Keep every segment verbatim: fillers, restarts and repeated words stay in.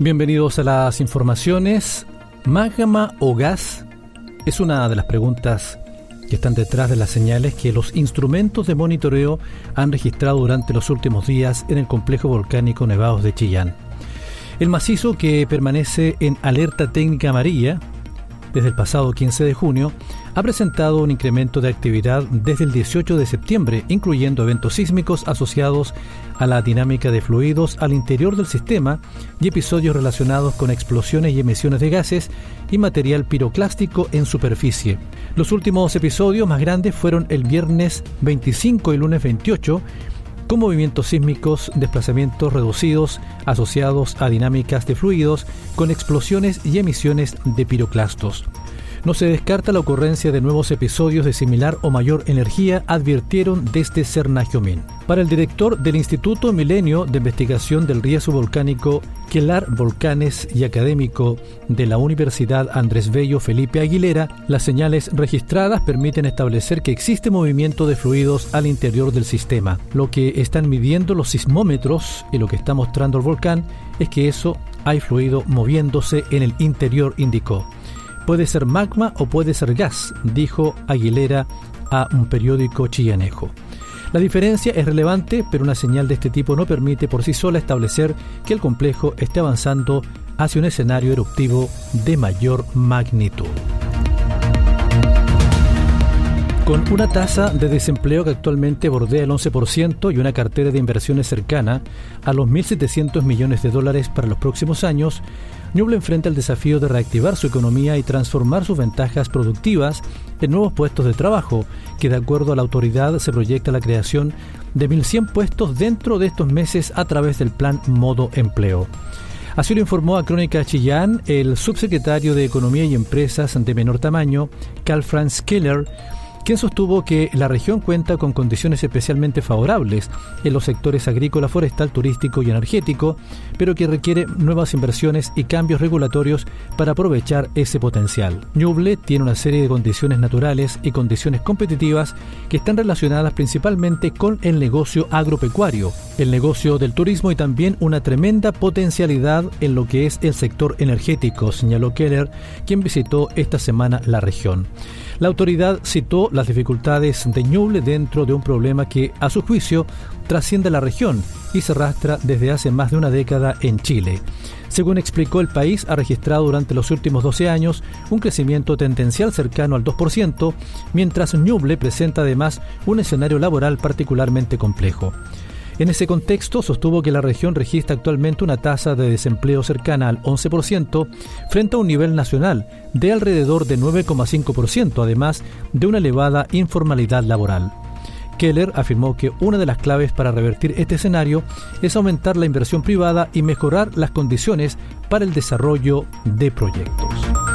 Bienvenidos a las informaciones. ¿Magma o gas? Es una de las preguntas que están detrás de las señales que los instrumentos de monitoreo han registrado durante los últimos días en el complejo volcánico Nevados de Chillán. El macizo, que permanece en alerta técnica amarilla desde el pasado quince de junio, ha presentado un incremento de actividad desde el dieciocho de septiembre, incluyendo eventos sísmicos asociados a la dinámica de fluidos al interior del sistema y episodios relacionados con explosiones y emisiones de gases y material piroclástico en superficie. Los últimos episodios más grandes fueron el viernes veinticinco y lunes veintiocho, con movimientos sísmicos, desplazamientos reducidos asociados a dinámicas de fluidos con explosiones y emisiones de piroclastos. No se descarta la ocurrencia de nuevos episodios de similar o mayor energía, advirtieron desde Cernajomín. Para el director del Instituto Milenio de Investigación del Riesgo Volcánico, Quelar Volcanes, y académico de la Universidad Andrés Bello, Felipe Aguilera, las señales registradas permiten establecer que existe movimiento de fluidos al interior del sistema. Lo que están midiendo los sismómetros y lo que está mostrando el volcán es que eso, hay fluido moviéndose en el interior, indicó. Puede ser magma o puede ser gas, dijo Aguilera a un periódico chillanejo. La diferencia es relevante, pero una señal de este tipo no permite por sí sola establecer que el complejo esté avanzando hacia un escenario eruptivo de mayor magnitud. Con una tasa de desempleo que actualmente bordea el once por ciento y una cartera de inversiones cercana a los mil setecientos millones de dólares para los próximos años, Ñuble enfrenta el desafío de reactivar su economía y transformar sus ventajas productivas en nuevos puestos de trabajo, que de acuerdo a la autoridad se proyecta la creación de mil cien puestos dentro de estos meses a través del plan Modo Empleo. Así lo informó a Crónica Chillán el subsecretario de Economía y Empresas de menor tamaño, Karl-Franz Keller, quien sostuvo que la región cuenta con condiciones especialmente favorables en los sectores agrícola, forestal, turístico y energético, pero que requiere nuevas inversiones y cambios regulatorios para aprovechar ese potencial. Ñuble tiene una serie de condiciones naturales y condiciones competitivas que están relacionadas principalmente con el negocio agropecuario, el negocio del turismo y también una tremenda potencialidad en lo que es el sector energético, señaló Keller, quien visitó esta semana la región. La autoridad citó las dificultades de Ñuble dentro de un problema que, a su juicio, trasciende la región y se arrastra desde hace más de una década en Chile. Según explicó, el país ha registrado durante los últimos doce años un crecimiento tendencial cercano al dos por ciento, mientras Ñuble presenta además un escenario laboral particularmente complejo. En ese contexto, sostuvo que la región registra actualmente una tasa de desempleo cercana al once por ciento frente a un nivel nacional de alrededor de nueve coma cinco por ciento, además de una elevada informalidad laboral. Keller afirmó que una de las claves para revertir este escenario es aumentar la inversión privada y mejorar las condiciones para el desarrollo de proyectos.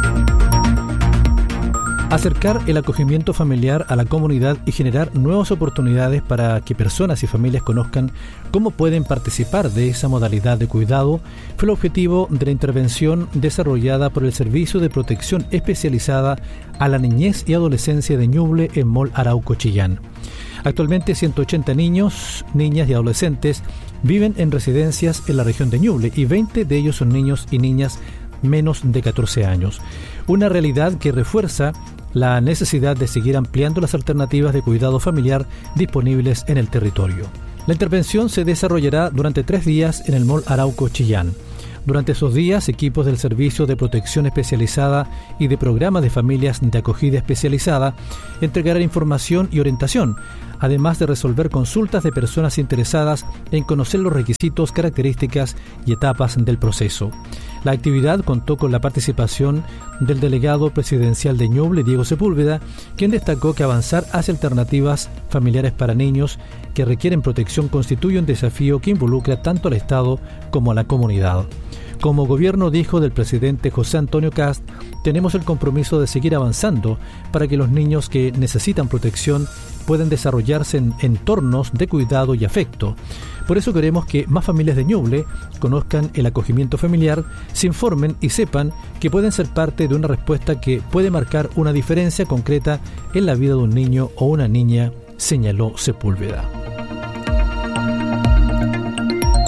Acercar el acogimiento familiar a la comunidad y generar nuevas oportunidades para que personas y familias conozcan cómo pueden participar de esa modalidad de cuidado fue el objetivo de la intervención desarrollada por el Servicio de Protección Especializada a la Niñez y Adolescencia de Ñuble en Mall Arauco Chillán. Actualmente ciento ochenta niños, niñas y adolescentes viven en residencias en la región de Ñuble y veinte de ellos son niños y niñas menos de catorce años. Una realidad que refuerza la necesidad de seguir ampliando las alternativas de cuidado familiar disponibles en el territorio. La intervención se desarrollará durante tres días en el Mall Arauco Chillán. Durante esos días, equipos del Servicio de Protección Especializada y de Programas de Familias de Acogida Especializada entregarán información y orientación, además de resolver consultas de personas interesadas en conocer los requisitos, características y etapas del proceso. La actividad contó con la participación del delegado presidencial de Ñuble, Diego Sepúlveda, quien destacó que avanzar hacia alternativas familiares para niños que requieren protección constituye un desafío que involucra tanto al Estado como a la comunidad. Como gobierno, dijo del presidente José Antonio Kast, tenemos el compromiso de seguir avanzando para que los niños que necesitan protección puedan desarrollarse en entornos de cuidado y afecto. Por eso queremos que más familias de Ñuble conozcan el acogimiento familiar, se informen y sepan que pueden ser parte de una respuesta que puede marcar una diferencia concreta en la vida de un niño o una niña, señaló Sepúlveda.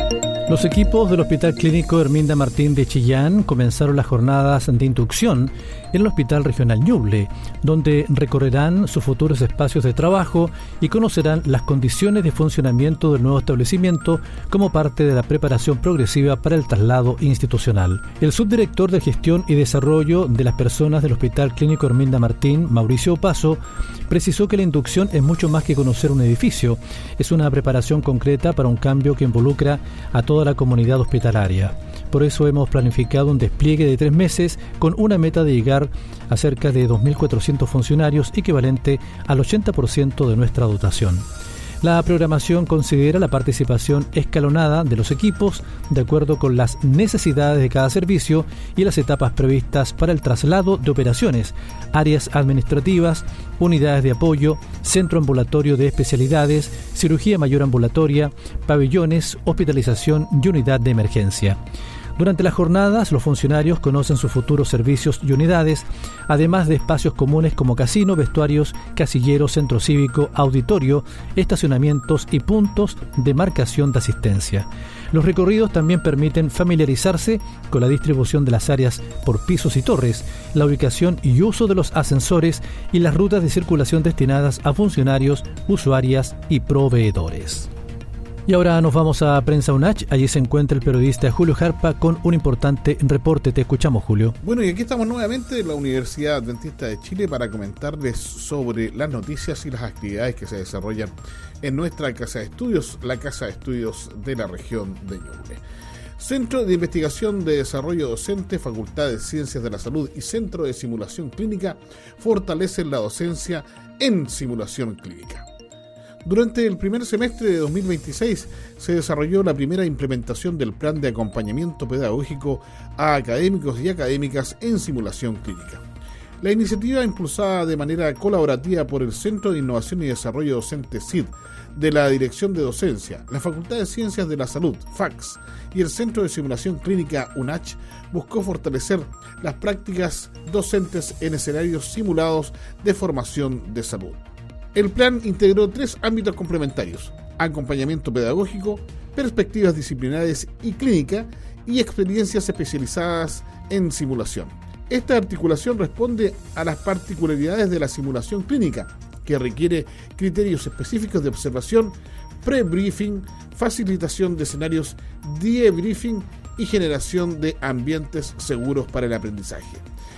Los equipos del Hospital Clínico Herminda Martín de Chillán comenzaron las jornadas de inducción en el Hospital Regional Ñuble, donde recorrerán sus futuros espacios de trabajo y conocerán las condiciones de funcionamiento del nuevo establecimiento como parte de la preparación progresiva para el traslado institucional. El subdirector de Gestión y Desarrollo de las Personas del Hospital Clínico Herminda Martín, Mauricio Opaso, precisó que la inducción es mucho más que conocer un edificio, es una preparación concreta para un cambio que involucra a toda la comunidad hospitalaria. Por eso hemos planificado un despliegue de tres meses con una meta de llegar a cerca de dos mil cuatrocientos funcionarios, equivalente al ochenta por ciento de nuestra dotación. La programación considera la participación escalonada de los equipos de acuerdo con las necesidades de cada servicio y las etapas previstas para el traslado de operaciones, áreas administrativas, unidades de apoyo, centro ambulatorio de especialidades, cirugía mayor ambulatoria, pabellones, hospitalización y unidad de emergencia. Durante las jornadas, los funcionarios conocen sus futuros servicios y unidades, además de espacios comunes como casino, vestuarios, casilleros, centro cívico, auditorio, estacionamientos y puntos de marcación de asistencia. Los recorridos también permiten familiarizarse con la distribución de las áreas por pisos y torres, la ubicación y uso de los ascensores y las rutas de circulación destinadas a funcionarios, usuarias y proveedores. Y ahora nos vamos a Prensa UNACH. Allí se encuentra el periodista Julio Jarpa con un importante reporte. Te escuchamos, Julio. Bueno, y aquí estamos nuevamente en la Universidad Adventista de Chile para comentarles sobre las noticias y las actividades que se desarrollan en nuestra Casa de Estudios, la Casa de Estudios de la región de Ñuble. Centro de Investigación de Desarrollo Docente, Facultad de Ciencias de la Salud y Centro de Simulación Clínica fortalecen la docencia en simulación clínica. Durante el primer semestre de dos mil veintiséis se desarrolló la primera implementación del plan de acompañamiento pedagógico a académicos y académicas en simulación clínica. La iniciativa, impulsada de manera colaborativa por el Centro de Innovación y Desarrollo Docente C I D de la Dirección de Docencia, la Facultad de Ciencias de la Salud, F A C S, y el Centro de Simulación Clínica UNACH, buscó fortalecer las prácticas docentes en escenarios simulados de formación de salud. El plan integró tres ámbitos complementarios: acompañamiento pedagógico, perspectivas disciplinares y clínica, y experiencias especializadas en simulación. Esta articulación responde a las particularidades de la simulación clínica, que requiere criterios específicos de observación, pre-briefing, facilitación de escenarios, debriefing y generación de ambientes seguros para el aprendizaje.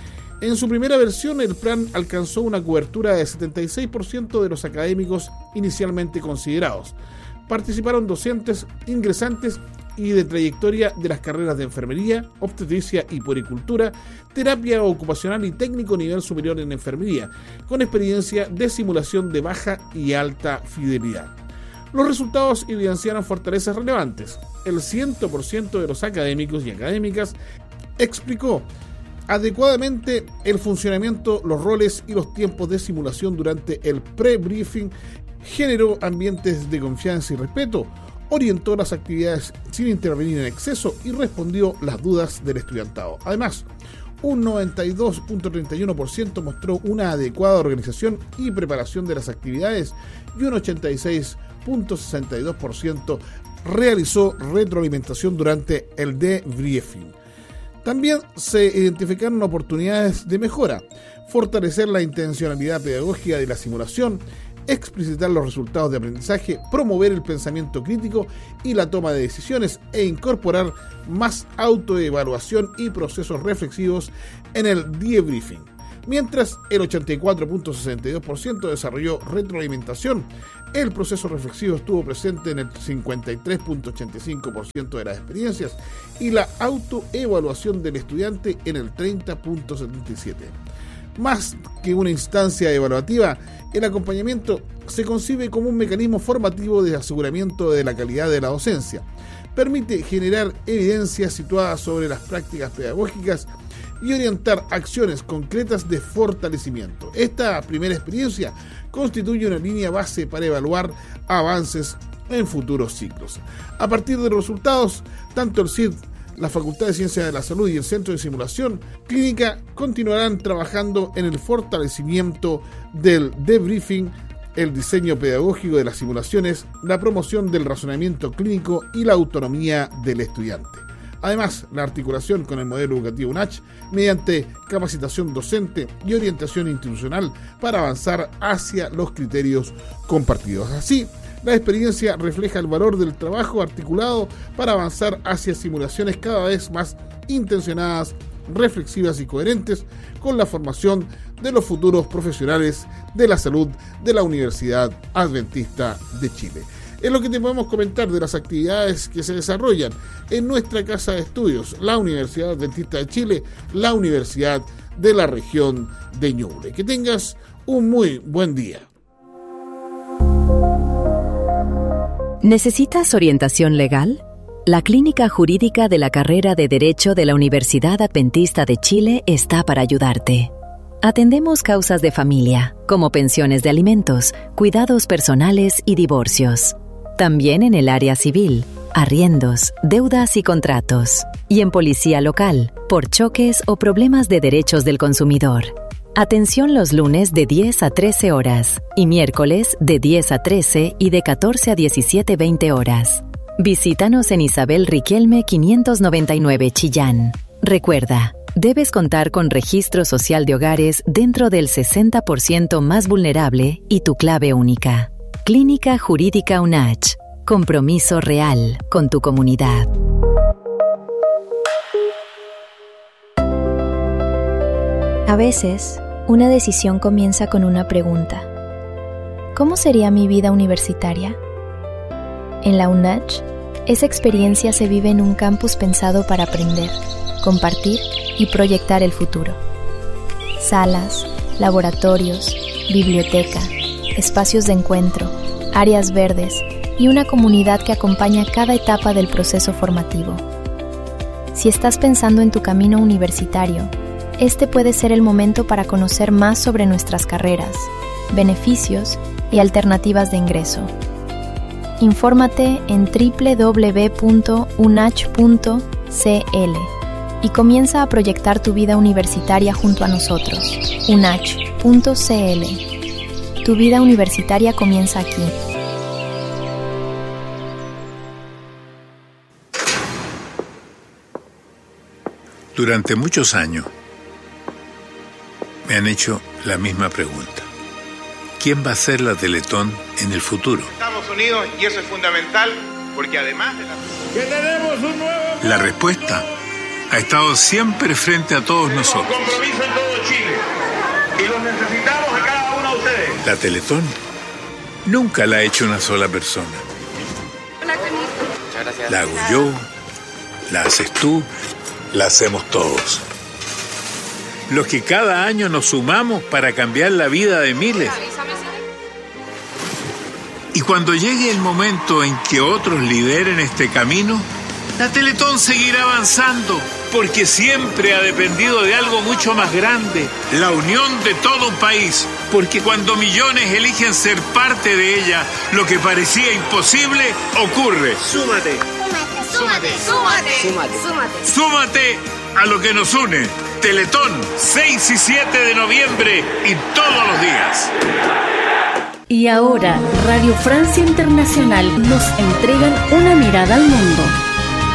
En su primera versión, el plan alcanzó una cobertura de setenta y seis por ciento de los académicos inicialmente considerados. Participaron docentes, ingresantes y de trayectoria de las carreras de enfermería, obstetricia y puericultura, terapia ocupacional y técnico nivel superior en enfermería, con experiencia de simulación de baja y alta fidelidad. Los resultados evidenciaron fortalezas relevantes. El cien por ciento de los académicos y académicas explicó adecuadamente el funcionamiento, los roles y los tiempos de simulación durante el pre-briefing, generó ambientes de confianza y respeto, orientó las actividades sin intervenir en exceso y respondió las dudas del estudiantado. Además, un noventa y dos punto treinta y uno por ciento mostró una adecuada organización y preparación de las actividades y un ochenta y seis punto sesenta y dos por ciento realizó retroalimentación durante el debriefing. También se identificaron oportunidades de mejora: fortalecer la intencionalidad pedagógica de la simulación, explicitar los resultados de aprendizaje, promover el pensamiento crítico y la toma de decisiones e incorporar más autoevaluación y procesos reflexivos en el debriefing. Mientras el ochenta y cuatro punto sesenta y dos por ciento desarrolló retroalimentación, el proceso reflexivo estuvo presente en el cincuenta y tres punto ochenta y cinco por ciento de las experiencias y la autoevaluación del estudiante en el treinta punto setenta y siete por ciento. Más que una instancia evaluativa, el acompañamiento se concibe como un mecanismo formativo de aseguramiento de la calidad de la docencia. Permite generar evidencias situadas sobre las prácticas pedagógicas y orientar acciones concretas de fortalecimiento. Esta primera experiencia constituye una línea base para evaluar avances en futuros ciclos. A partir de los resultados, tanto el C I D, la Facultad de Ciencias de la Salud y el Centro de Simulación Clínica continuarán trabajando en el fortalecimiento del debriefing el diseño pedagógico de las simulaciones, la promoción del razonamiento clínico y la autonomía del estudiante. Además, la articulación con el modelo educativo U N A C H mediante capacitación docente y orientación institucional para avanzar hacia los criterios compartidos. Así, la experiencia refleja el valor del trabajo articulado para avanzar hacia simulaciones cada vez más intencionadas, reflexivas y coherentes con la formación de los futuros profesionales de la salud de la Universidad Adventista de Chile. Es lo que te podemos comentar de las actividades que se desarrollan en nuestra casa de estudios, la Universidad Adventista de Chile, la Universidad de la región de Ñuble. Que tengas un muy buen día. ¿Necesitas orientación legal? La Clínica Jurídica de la Carrera de Derecho de la Universidad Adventista de Chile está para ayudarte. Atendemos causas de familia, como pensiones de alimentos, cuidados personales y divorcios. También en el área civil, arriendos, deudas y contratos. Y en policía local, por choques o problemas de derechos del consumidor. Atención los lunes de diez a trece horas y miércoles de diez a trece y de catorce a diecisiete veinte horas. Visítanos en Isabel Riquelme quinientos noventa y nueve Chillán. Recuerda, debes contar con registro social de hogares dentro del sesenta por ciento más vulnerable y tu clave única. Clínica Jurídica U N A C H. Compromiso real con tu comunidad. A veces, una decisión comienza con una pregunta. ¿Cómo sería mi vida universitaria? En la U N A C H, esa experiencia se vive en un campus pensado para aprender, compartir y proyectar el futuro. Salas, laboratorios, biblioteca, espacios de encuentro, áreas verdes y una comunidad que acompaña cada etapa del proceso formativo. Si estás pensando en tu camino universitario, este puede ser el momento para conocer más sobre nuestras carreras, beneficios y alternativas de ingreso. Infórmate en doble u doble u doble u punto u n a c h punto c l y comienza a proyectar tu vida universitaria junto a nosotros. u n a c h punto c l. Tu vida universitaria comienza aquí. Durante muchos años me han hecho la misma pregunta. ¿Quién va a ser la Teletón en el futuro? Estados Unidos, y eso es fundamental, porque además de la... ¡Que tenemos un nuevo... La respuesta ha estado siempre frente a todos tenemos nosotros. Compromiso en todo Chile, y los necesitamos a cada uno de ustedes. La Teletón nunca la ha hecho una sola persona. La hago yo, la haces tú, la hacemos todos. Los que cada año nos sumamos para cambiar la vida de miles. Y cuando llegue el momento en que otros lideren este camino, la Teletón seguirá avanzando, porque siempre ha dependido de algo mucho más grande, la unión de todo un país. Porque cuando millones eligen ser parte de ella, lo que parecía imposible ocurre. Súmate. Súmate. Súmate. Súmate. Súmate. Súmate a lo que nos une. Teletón, seis y siete de noviembre y todos los días. Y ahora, Radio Francia Internacional nos entregan una mirada al mundo.